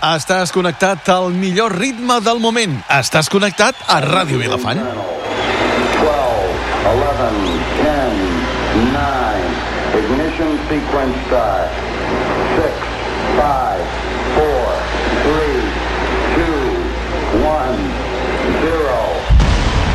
estàs connectat al millor ritme del moment. Estàs connectat a Ràdio Vilafant. 12, 11, 10, 9, ignition sequence start. 6, 5,